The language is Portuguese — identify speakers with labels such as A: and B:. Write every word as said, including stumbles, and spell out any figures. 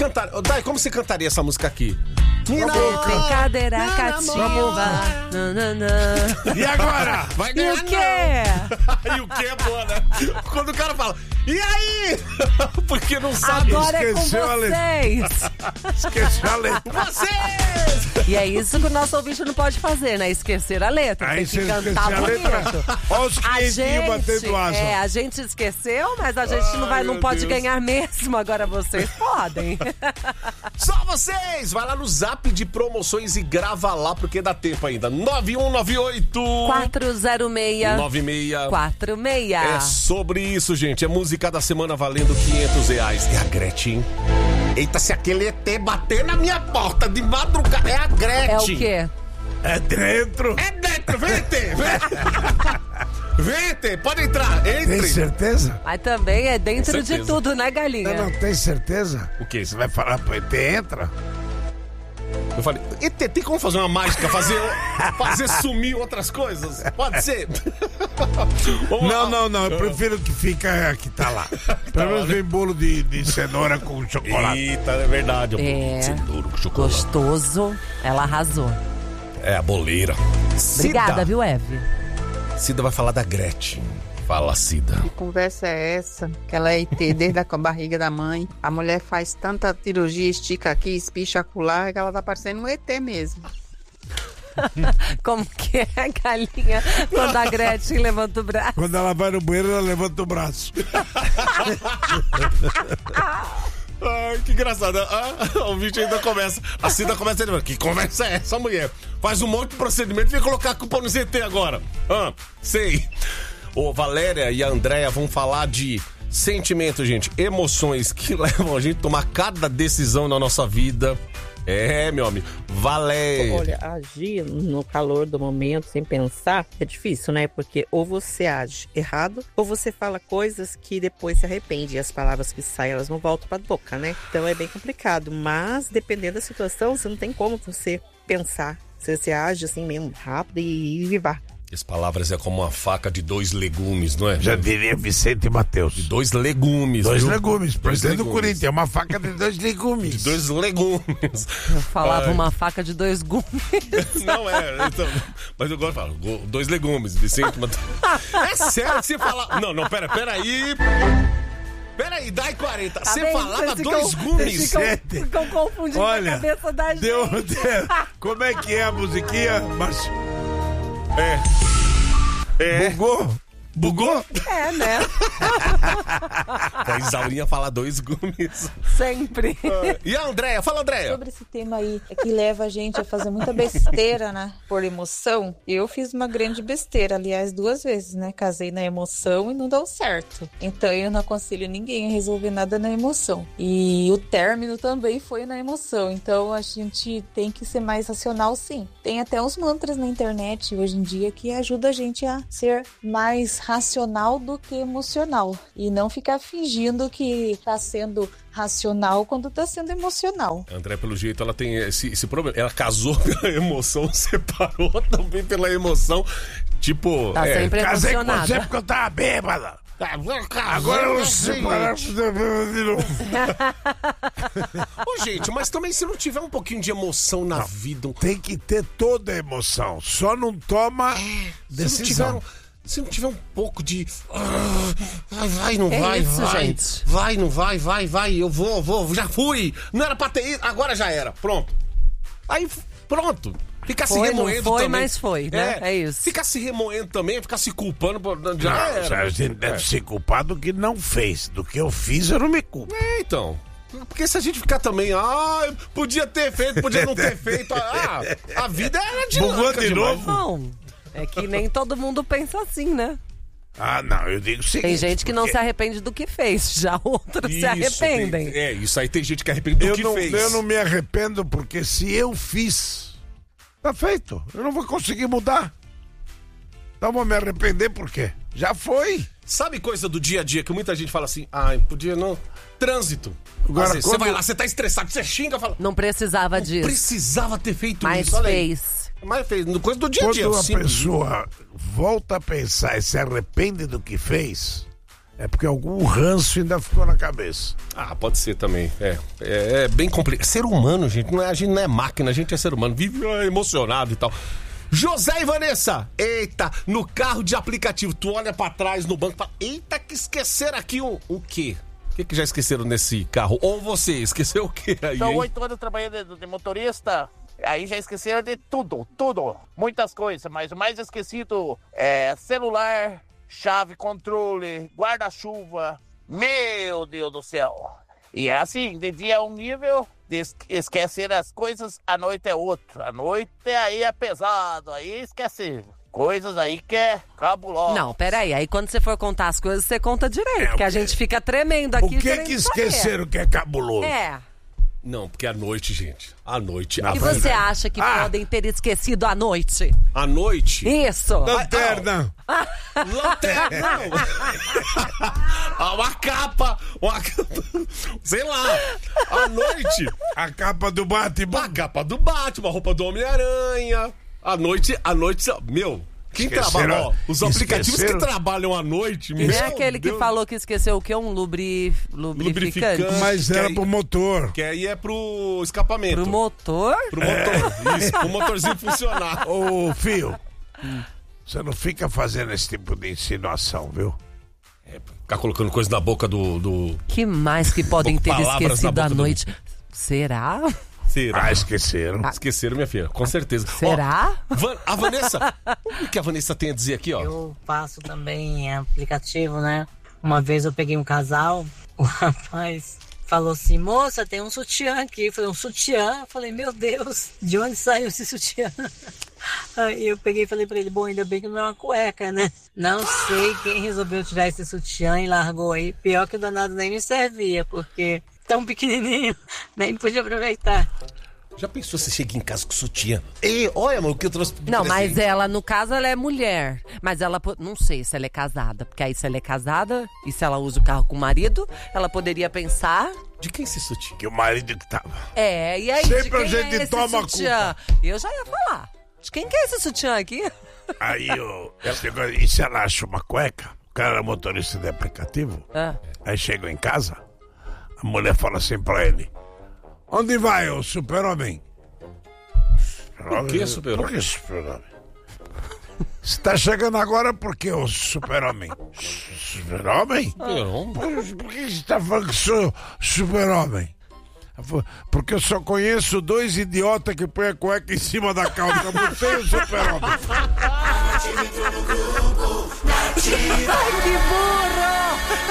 A: Cantar. Dai, como você cantaria essa música aqui?
B: Mina, brincadeira cativa.
C: E agora?
A: Vai
B: E
A: ganhar,
B: o quê?
A: não. E o quê é boa, né? Quando o cara fala, e aí? Porque não sabe.
B: Agora é com
C: Esqueceu a letra.
B: vocês.
C: Esqueci a letra.
A: Vocês!
B: E é isso que o nosso ouvinte não pode fazer, né? Esquecer a letra.
C: Aí
B: Tem
C: você
B: que cantar
C: esqueceu a letra.
B: bonito.
C: Olha os
B: A
C: clientinhos batendo
B: gente,
C: asa.
B: é, a gente esqueceu, mas a gente não, vai,
A: Ai,
B: não
A: meu
B: pode
A: Deus.
B: ganhar mesmo. Agora vocês podem.
A: Só vocês! Vai lá no Zap de promoções e grava lá, porque dá tempo ainda. nove um nove oito
B: quatro zero seis
A: nove seis
B: quatro seis.
A: É sobre isso, gente. É música da semana valendo quinhentos reais. É a Gretchen. Eita, se aquele E T bater na minha porta de madrugada. É a
B: É
A: Gretchen.
B: o quê?
C: É dentro.
A: É dentro. Vem, E T. Vem. Vem, E T. Pode entrar.
C: Tem
A: Entre.
C: certeza?
B: Mas também é dentro
A: Com
B: de
A: certeza.
B: tudo, né, galinha?
C: Não, não tem certeza?
A: O quê?
C: Você vai falar pro E T, entra?
A: Eu falei, E T, tem como fazer uma mágica? Fazer, fazer sumir outras coisas? Pode ser? Vamos lá.
C: Não, não, não. Eu prefiro que fica que tá lá. Pelo menos vem bolo de, de cenoura com chocolate.
A: Eita, é verdade.
B: É.
A: Cenoura com chocolate.
B: Gostoso. Ela arrasou.
A: É a boleira.
B: Obrigada,
A: Cida.
B: viu, Eve?
A: Cida vai falar da Gretchen. Fala, Cida.
D: Que conversa é essa? Que ela é I T desde a barriga da mãe. A mulher faz tanta cirurgia, estica aqui, espicha acolá, que ela tá parecendo um E T mesmo.
B: Como que é, galinha, quando a Gretchen levanta o braço?
C: Quando ela vai no banheiro, ela levanta o braço.
A: Ai, que engraçado. Ah, o vídeo ainda começa. A Cida começa a dizer, que conversa é essa, mulher? Faz um monte de procedimento e vem colocar a culpa no Z T agora. Ah, sei. Ô, Valéria e a Andréia vão falar de sentimento, gente. Emoções que levam a gente a tomar cada decisão na nossa vida. É, meu amigo. Valéria.
E: Olha, agir no calor do momento sem pensar é difícil, né? Porque ou você age errado ou você fala coisas que depois se arrepende. E as palavras que saem, elas não voltam pra boca, né? Então é bem complicado. Mas dependendo da situação, você não tem como você pensar. Você, você age assim mesmo, rápido e, e vivar.
A: As palavras é como uma faca de dois legumes, não é?
C: Já diria Vicente Mateus.
A: De dois legumes.
C: Dois
A: viu?
C: legumes.
A: Dois
C: Presidente do
A: legumes.
C: Corinthians. É uma faca de dois legumes.
A: De dois legumes.
B: Eu falava
A: Ai.
B: uma faca de dois gumes.
A: Não é, então, mas eu gosto de falar, go- dois legumes, Vicente Mateus. É sério que você fala. Não, não, pera, pera aí. Pera aí, dá aí quarenta.
B: Tá
A: Você
B: vendo?
A: falava
B: Vocês
A: dois
B: ficam-
A: gumes.
B: Vocês ficam,
C: Sete.
B: ficam confundindo
C: Olha,
B: a cabeça da gente.
C: Deu, deu. Como é que é a musiquinha, Márcio?
A: É. É.
C: Bugou? Bugou?
B: É, né?
A: A Isaurinha fala dois gumes.
B: Sempre.
A: E a Andréia? Fala, Andréia.
F: Sobre esse tema aí, é que leva a gente a fazer muita besteira, né? Por emoção. Eu fiz uma grande besteira, aliás, duas vezes, né? Casei na emoção e não deu certo. Então eu não aconselho ninguém a resolver nada na emoção. E o término também foi na emoção. Então a gente tem que ser mais racional, sim. Tem até uns mantras na internet hoje em dia que ajuda a gente a ser mais racional do que emocional. E não ficar fingindo que tá sendo racional quando tá sendo emocional.
A: A Andréia, pelo jeito, ela tem esse, esse problema. Ela casou pela emoção, separou também pela emoção. Tipo,
B: Tá
A: é,
B: sempre
C: Casei com
B: emocionada.
C: você porque eu tava bêbada. Agora eu separar de novo.
A: Ô, gente, mas também se não tiver um pouquinho de emoção na vida, um-
C: Tem que ter toda a emoção. Só não toma
A: se não,
C: decisão.
A: tiver, se não tiver um pouco de. Ah, vai, vai, não
B: É
A: vai,
B: isso,
A: vai.
B: gente.
A: Vai, não vai, vai, vai. Eu vou, vou, já fui. Não era pra ter ido, agora já era. Pronto. Aí, pronto. Fica se
B: Foi, não
A: remoendo
B: foi,
A: também.
B: mas foi, né? É isso.
A: Ficar se remoendo também, ficar se culpando. por- Já
C: Não,
A: era.
C: a gente deve ser culpado do que não fez. Do que eu fiz, eu não me culpo.
A: É, então. Porque se a gente ficar também, ah, podia ter feito, podia não ter feito. Ah, a vida era dinâmica
C: Bugou de
A: demais.
C: novo?
B: Não, é que nem todo mundo pensa assim, né?
C: Ah, não, eu digo o seguinte.
B: Tem gente que não
C: porque
B: se arrepende do que fez, já outros se
A: Isso,
B: arrependem.
A: tem- é, isso aí tem gente que arrepende do
C: eu
A: que
C: não,
A: fez.
C: eu não me arrependo porque se eu fiz, tá feito. Eu não vou conseguir mudar. Então vou me arrepender por quê? Já foi.
A: Sabe coisa do dia a dia que muita gente fala assim, ai, podia não... Trânsito.
C: Agora,
A: Às vezes, Você
C: quando-
A: vai lá, você tá estressado, você xinga, fala...
B: Não precisava disso,
A: Precisava ter feito
B: mas
A: isso, olha aí.
B: fez.
A: Mas fez, coisa do dia a
C: Quando
A: dia.
C: uma
A: simples.
C: pessoa volta a pensar e se arrepende do que fez, É porque algum ranço ainda ficou na cabeça.
A: Ah, pode ser também. É, é, é bem complicado. Ser humano, gente, não é, a gente não é máquina, a gente é ser humano. Vive emocionado e tal. José e Vanessa, eita, no carro de aplicativo, tu olha pra trás no banco e fala, eita, que esqueceram aqui um... O quê? O que, que já esqueceram nesse carro? Ou você, esqueceu o quê aí,
G: Estou
A: hein?
G: oito anos trabalhando de, de motorista, aí já esqueceram de tudo, tudo, muitas coisas, mas o mais esquecido é celular, chave, controle, guarda-chuva, meu Deus do céu. E é assim, de dia é um nível, de es- esquecer as coisas, à noite é outro. À noite aí é pesado, aí esquece coisas aí que é cabuloso.
B: Não, peraí. Aí quando você for contar as coisas, você conta direito. porque a gente fica tremendo aqui.
C: O que
B: querendo
C: que
B: saber.
C: esqueceram que é cabuloso?
B: É.
A: Não, porque à noite, gente, à noite...
B: O
A: à
B: que
A: noite-
B: você acha que
C: Ah.
B: podem ter esquecido à noite?
A: À noite...
B: Isso.
C: Lanterna.
A: Lanterna, não. Ah, uma capa, uma capa, sei lá, à noite,
C: A capa do Batman.
A: a capa do Batman, a roupa do Homem-Aranha, à noite, à noite, meu, quem
C: Esqueceram-
A: trabalha, ó, os aplicativos
C: esqueceram-
A: que trabalham à noite,
B: Que
A: meu
B: nem aquele que
A: Deus,
B: falou que esqueceu o quê? Um lubri... lubrificante.
A: Lubrificante.
C: Mas
A: Que
C: era
A: aí-
C: pro motor.
A: que aí é pro escapamento,
B: Pro motor?
A: pro motor, isso, pro motorzinho funcionar.
C: Ô, Fio, você não fica fazendo esse tipo de insinuação, viu?
A: Ficar colocando coisa na boca do, do...
B: Que mais que podem ter
A: Palavras na
B: esquecido
A: boca
B: à
A: do-
B: noite? Será?
A: Será?
C: Ah, esqueceram.
A: Esqueceram, minha filha, com certeza.
B: Será?
A: Ó, Van- a Vanessa, o que a Vanessa tem a dizer aqui, ó?
H: Eu faço também em aplicativo, né? Uma vez eu peguei um casal, o rapaz falou assim, moça, tem um sutiã aqui. Eu falei, um sutiã? Eu falei, meu Deus, de onde saiu esse sutiã? Aí eu peguei e falei pra ele, bom, ainda bem que não é uma cueca, né? Não sei quem resolveu tirar esse sutiã e largou aí. Pior que o danado nem me servia, porque tão pequenininho, nem pude aproveitar.
A: Já pensou se chega em casa com sutiã? Ei, olha, mano, o que eu trouxe pro
B: Não, mas
A: presente.
B: ela, no caso, ela é mulher. Mas ela, po- não sei se ela é casada. Porque aí se ela é casada e se ela usa o carro com o marido, ela poderia pensar...
A: De quem esse sutiã?
C: Que o marido que tava.
B: É, e aí,
C: Sempre
B: de quem
C: a gente
B: é esse
C: toma a
B: sutiã? Eu já ia falar. De quem que é esse sutiã aqui?
C: Aí eu, eu chego, e se ela acha uma cueca? O cara era motorista de aplicativo.
B: Ah.
C: Aí chegou em casa, a mulher fala assim pra ele: onde vai o super-homem?
A: Por que super-homem?
C: Por que super-homem? Você tá chegando agora porque o super-homem? Super-homem?
A: Não.
C: Por, por que você tá falando que sou super-homem? Ela falou, porque eu só conheço dois idiotas que põem a cueca em cima da calça. Você e o super-homem.
B: Ai, que burro!